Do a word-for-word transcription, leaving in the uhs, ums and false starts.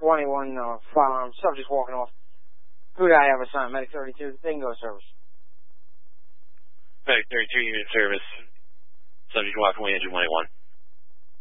one eighty-one, uh, firearm, subject walking off. Who do I have assigned? Medic thirty-two, bingo service. Medic thirty-two, unit service. Subject walking away, engine one eighty-one.